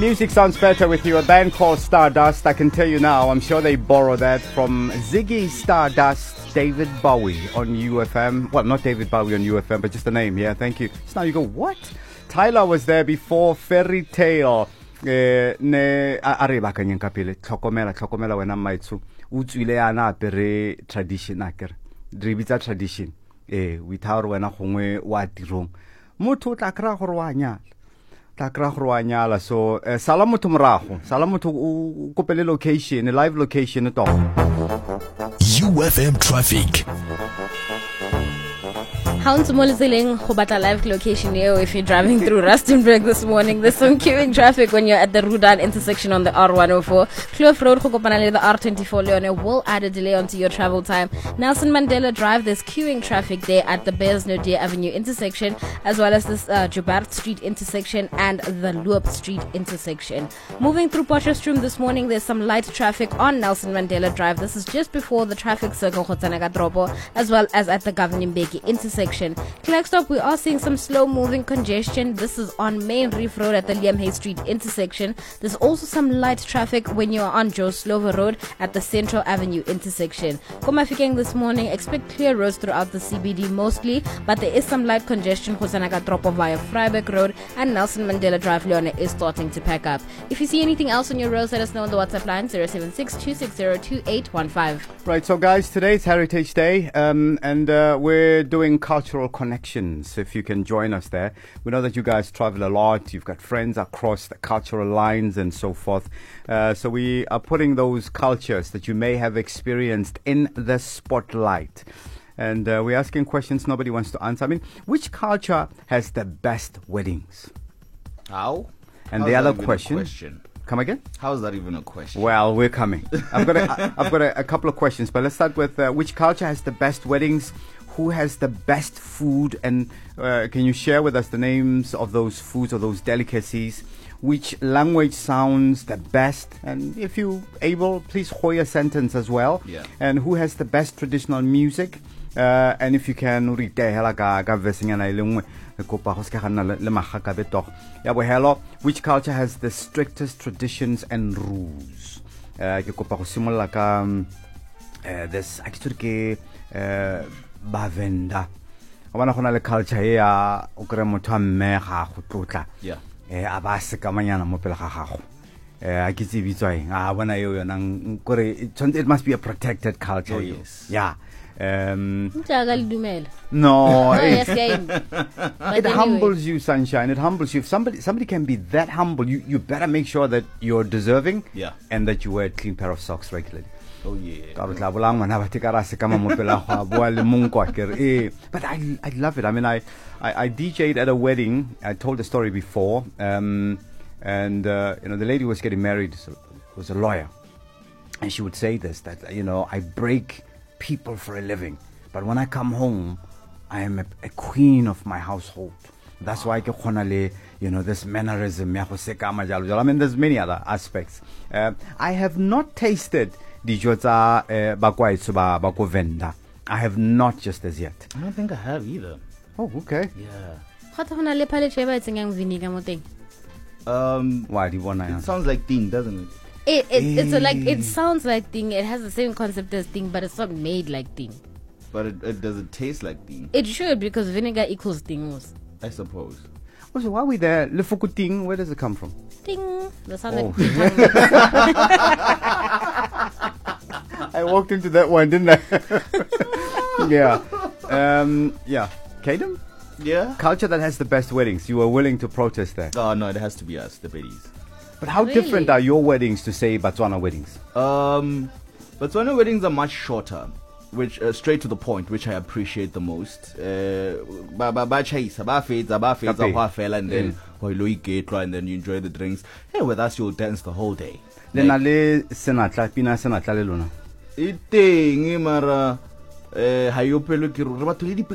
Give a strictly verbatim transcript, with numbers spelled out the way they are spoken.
Music sounds better with you. A band called Stardust. I can tell you now, I'm sure they borrowed that from Ziggy Stardust, David Bowie on U F M. Well, not David Bowie on U F M, but just the name. Yeah, thank you. So now you go, what? Tyler was there before Fairy Tale. Eh, ne a re ba kanyeng ka pele tlhokomela tlhokomela wena maitso o tswile yana apere tradition akere re bitsa tradition eh without wena gongwe wa tirong motho tla kra go rwanya tla kra go rwanya so eh, sala motho morago sala motho o kopele location live location to U F M traffic. Hounds Molizilling, Hobata live location here. If you're driving through Rustenburg this morning, there's some queuing traffic when you're at the Rudan intersection on the R one oh four. Kloof Road, Hokopanale, the R twenty-four Leone will add a delay onto your travel time. Nelson Mandela Drive, there's queuing traffic there at the Bears-Naudé Avenue intersection, as well as this uh, Joubert Street intersection and the Loop Street intersection. Moving through Potchefstroom this morning, there's some light traffic on Nelson Mandela Drive. This is just before the traffic circle, Kgotsana Dropo, as well as at the Governing Mbeki intersection. Klerksdorp, we are seeing some slow-moving congestion. This is on Main Reef Road at the Liam Hay Street intersection. There's also some light traffic when you are on Joe Slover Road at the Central Avenue intersection. Komafikeng this morning, expect clear roads throughout the C B D mostly, but there is some light congestion Kgotsana via Vryburg Road, and Nelson Mandela Drive Leone is starting to pack up. If you see anything else on your roads, let us know on the WhatsApp line zero seven six two six zero two eight one five. Right, so guys, today's Heritage Day, um, and uh, we're doing cultural connections. If you can join us there, we know that you guys travel a lot. You've got friends across the cultural lines and so forth. Uh, so we are putting those cultures that you may have experienced in the spotlight. And uh, we're asking questions nobody wants to answer. I mean, which culture has the best weddings? How? And How's the other that even a question, question? Come again? How is that even a question? Well, we're coming. I've got a, I've got a, a couple of questions, but let's start with uh, which culture has the best weddings? Who has the best food? And uh, can you share with us the names of those foods or those delicacies? Which language sounds the best? And if you're able, please hold a sentence as well. Yeah. And who has the best traditional music? Uh, and if you can read which culture has the strictest traditions and rules? Uh, this actually uh, Bavenda. I want to know the culture here. Okre motho mme ga go tlotla. Yeah. Eh abase ka manyana mo pele ga gago. Eh a ke tsebi tswang. Ah bona yo yona nkore it must be a protected culture. Oh, yes. Yeah. Um, no, it, it anyway. humbles you, Sunshine. It humbles you. If somebody somebody can be that humble, you, you better make sure that you're deserving, yeah, and that you wear a clean pair of socks regularly. Oh yeah. But I I love it. I mean, I, I, I D J'd at a wedding. I told the story before, um, and uh, you know the lady was getting married, so was a lawyer, and she would say this, that you know I break people for a living, but when I come home, I am a, a queen of my household. That's why I you know this mannerism. I mean, there's many other aspects. Uh, I have not tasted dijo tsa bakwaetso ba ba ko Venda. I have not just as yet. I don't think I have either. Oh, okay. Yeah. Um, why do you want to? It sounds like thing, doesn't it? It, it it's a, like it sounds like thing. It has the same concept as thing, but it's not made like thing. But it, it does it taste like thing? It should, because vinegar equals things. I suppose. Also, while we're there, lefuku ting, where does it come from? Ting. That sounds oh. like I walked into that one, didn't I? yeah. Um, yeah. Kadam? Yeah. Culture that has the best weddings. You were willing to protest that. Oh, no, it has to be us, the Beddies. But how really? different are your weddings to, say, Botswana weddings? Um, Botswana weddings are much shorter, which uh, straight to the point, which I appreciate the most. Ba ba ba chase, ba fades, ba fades, and then and then you enjoy the drinks. Hey, with us you'll dance the whole day. Then ale senatla pina senatla le lona. Iteng mara eh hayopelo ke re batho le